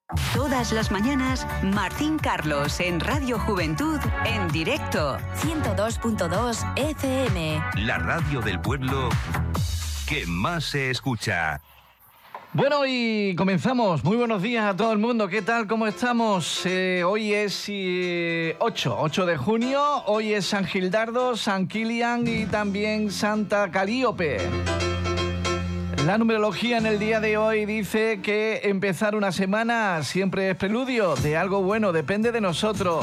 Todas las mañanas, Martín Carlos en Radio Juventud en directo. 102.2 FM. La radio del pueblo que más se escucha. Bueno, y comenzamos. Muy buenos días a todo el mundo. ¿Qué tal? ¿Cómo estamos? Hoy es 8 de junio. Hoy es San Gildardo, San Kilian y también Santa Calíope. La numerología en el día de hoy dice que empezar una semana siempre es preludio de algo bueno, depende de nosotros.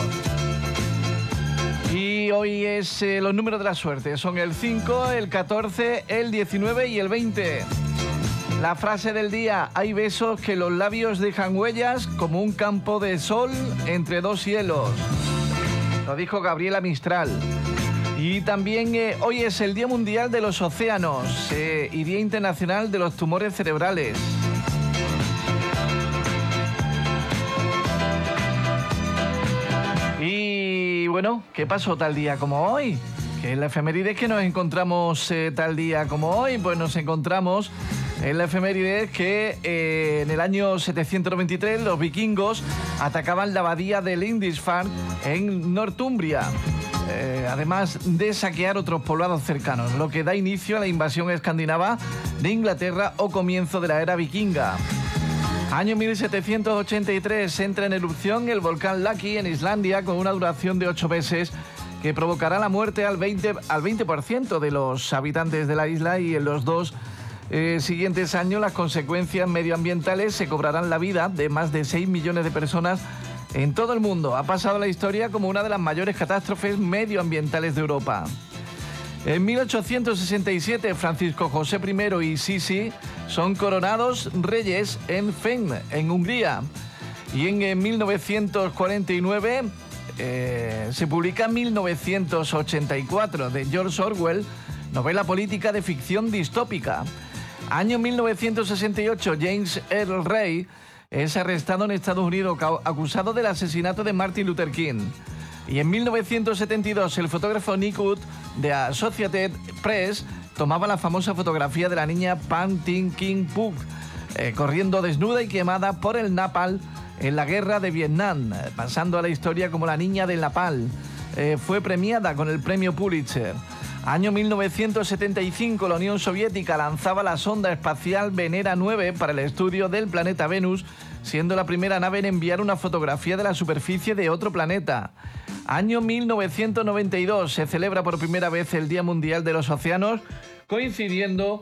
Y hoy es los números de la suerte, son el 5, el 14, el 19 y el 20. La frase del día: hay besos que los labios dejan huellas como un campo de sol entre dos cielos. Lo dijo Gabriela Mistral. Y también hoy es el Día Mundial de los Océanos y Día Internacional de los Tumores Cerebrales. Y bueno, ¿qué pasó tal día como hoy? Que en la efeméride que nos encontramos tal día como hoy, pues nos encontramos en la efeméride que en el año 793 los vikingos atacaban la abadía de Lindisfarne en Northumbria. Además de saquear otros poblados cercanos, lo que da inicio a la invasión escandinava de Inglaterra o comienzo de la era vikinga. Año 1783 entra en erupción el volcán Laki en Islandia con una duración de 8 meses que provocará la muerte al 20% de los habitantes de la isla, y en los dos siguientes años las consecuencias medioambientales se cobrarán la vida de más de 6 millones de personas en todo el mundo. Ha pasado a la historia como una de las mayores catástrofes medioambientales de Europa. En 1867, Francisco José I y Sisi son coronados reyes en Fenn, en Hungría. Y en 1949 se publica 1984 de George Orwell, novela política de ficción distópica. Año 1968, James Earl Ray es arrestado en Estados Unidos acusado del asesinato de Martin Luther King. Y en 1972 el fotógrafo Nick Wood de Associated Press tomaba la famosa fotografía de la niña Pan Tin King Puk corriendo desnuda y quemada por el napalm en la guerra de Vietnam, pasando a la historia como la niña del napalm. Fue premiada con el premio Pulitzer. Año 1975, la Unión Soviética lanzaba la sonda espacial Venera 9 para el estudio del planeta Venus, siendo la primera nave en enviar una fotografía de la superficie de otro planeta. Año 1992, se celebra por primera vez el Día Mundial de los Océanos, coincidiendo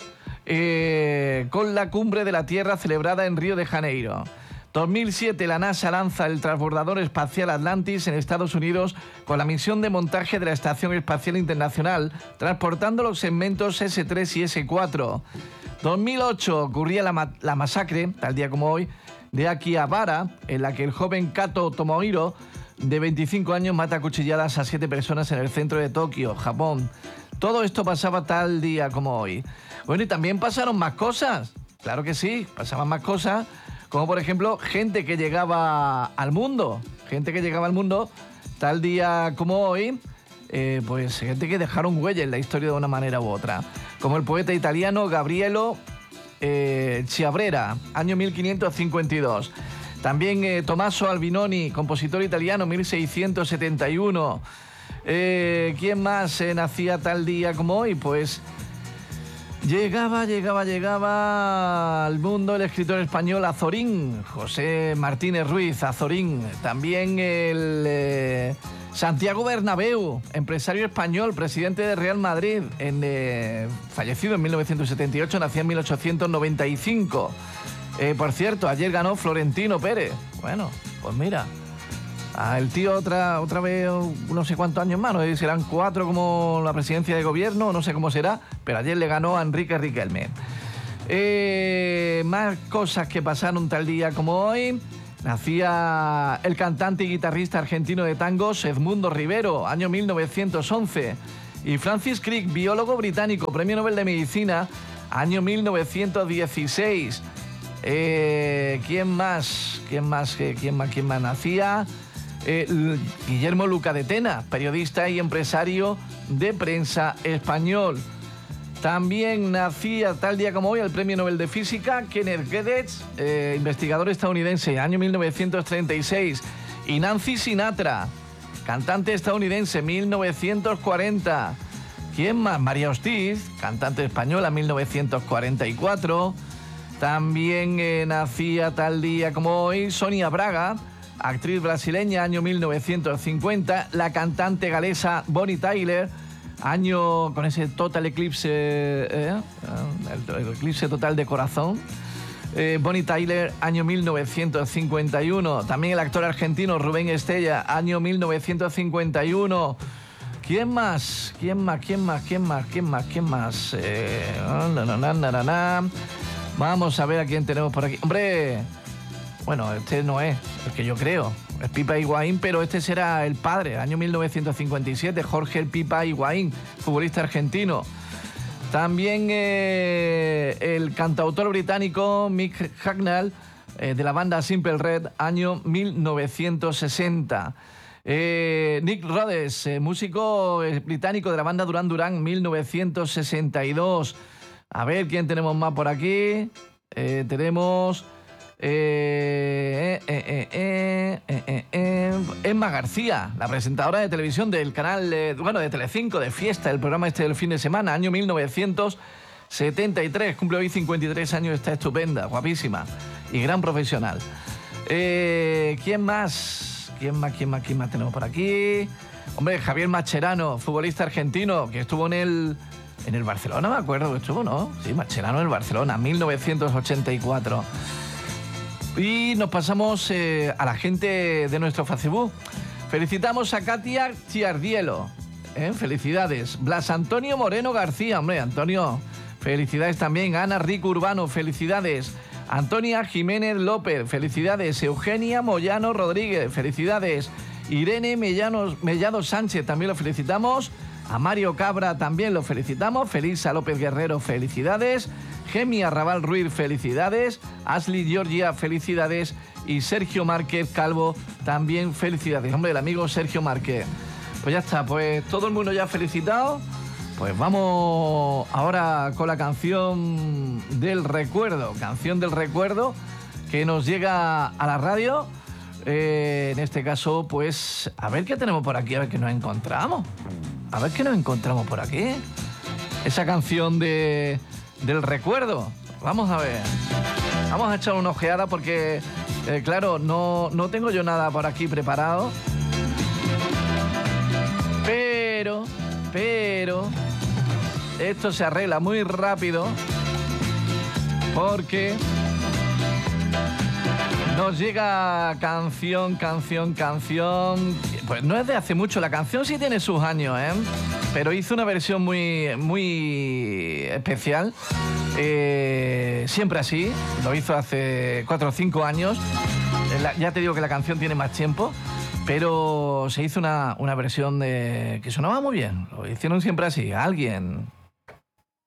con la Cumbre de la Tierra celebrada en Río de Janeiro. 2007, la NASA lanza el transbordador espacial Atlantis en Estados Unidos con la misión de montaje de la Estación Espacial Internacional, transportando los segmentos S3 y S4. 2008, ocurría la masacre, tal día como hoy, de Akihabara, en la que el joven Kato Tomohiro, de 25 años, mata a cuchilladas a 7 personas en el centro de Tokio, Japón. Todo esto pasaba tal día como hoy. Bueno, y también pasaron más cosas. Claro que sí, pasaban más cosas. Como por ejemplo, gente que llegaba al mundo. Gente que llegaba al mundo tal día como hoy. Pues gente que dejaron huella en la historia de una manera u otra. Como el poeta italiano Gabrielo Chiabrera, año 1552. También Tommaso Albinoni, compositor italiano, 1671. ¿Quién más nacía tal día como hoy? Pues llegaba al mundo el escritor español Azorín, José Martínez Ruiz Azorín. También el Santiago Bernabéu, empresario español, presidente de Real Madrid, fallecido en 1978, nació en 1895. Por cierto, ayer ganó Florentino Pérez. Bueno, pues mira, el tío otra vez no sé cuántos años más, no sé si serán 4 como la presidencia de gobierno, no sé cómo será, pero ayer le ganó a Enrique Riquelme. Más cosas que pasaron tal día como hoy. Nacía el cantante y guitarrista argentino de tangos Edmundo Rivero, año 1911. Y Francis Crick, biólogo británico, premio Nobel de Medicina, año 1916. ¿Quién más nacía? Guillermo Luca de Tena, periodista y empresario de prensa español. También nacía tal día como hoy el Premio Nobel de Física, Kenneth Getz, investigador estadounidense, año 1936. Y Nancy Sinatra, cantante estadounidense, 1940. ¿Quién más? María Ortiz, cantante española, 1944. También nacía tal día como hoy Sonia Braga, actriz brasileña, año 1950. La cantante galesa Bonnie Tyler, año con ese total eclipse, el eclipse total de corazón. Bonnie Tyler, año 1951. También el actor argentino Rubén Estella, año 1951. ¿Quién más? Vamos a ver a quién tenemos por aquí. Hombre, bueno, este no es el que yo creo. Es Pipa Higuaín, pero este será el padre, año 1957, Jorge el Pipa Higuaín, futbolista argentino. También el cantautor británico Mick Hucknall, de la banda Simple Red, año 1960. Nick Rhodes, músico británico de la banda Duran Duran, 1962. A ver quién tenemos más por aquí. Tenemos Emma García, la presentadora de televisión del canal de Telecinco, de Fiesta, el programa este del fin de semana, año 1973. Cumple hoy 53 años, está estupenda, guapísima y gran profesional. ¿Quién más tenemos por aquí? Hombre, Javier Mascherano, futbolista argentino, que estuvo en el Barcelona, me acuerdo que estuvo, ¿no? Sí, Mascherano en el Barcelona, 1984. Y nos pasamos a la gente de nuestro Facebook. Felicitamos a Katia Chiardielo. Felicidades. Blas Antonio Moreno García. Hombre, Antonio, felicidades también. Ana Rico Urbano, felicidades. Antonia Jiménez López, felicidades. Eugenia Moyano Rodríguez, felicidades. Irene Mellado Sánchez, también lo felicitamos. A Mario Cabra también lo felicitamos. Felisa López Guerrero, felicidades. Gemi Arrabal Ruiz, felicidades. Ashley Georgia, felicidades. Y Sergio Márquez Calvo, también felicidades. Hombre, el amigo Sergio Márquez. Pues ya está, pues todo el mundo ya felicitado. Pues vamos ahora con la canción del recuerdo. Canción del recuerdo que nos llega a la radio. En este caso, pues, a ver qué tenemos por aquí, a ver qué nos encontramos. A ver qué nos encontramos por aquí. Esa canción del recuerdo. Vamos a ver. Vamos a echar una ojeada porque, claro, no tengo yo nada por aquí preparado. Pero, esto se arregla muy rápido porque nos llega canción. Pues no es de hace mucho, la canción sí tiene sus años, pero hizo una versión muy especial. Siempre así, lo hizo hace 4 o 5 años. Ya te digo que la canción tiene más tiempo, pero se hizo una versión que sonaba muy bien. Lo hicieron siempre así. Alguien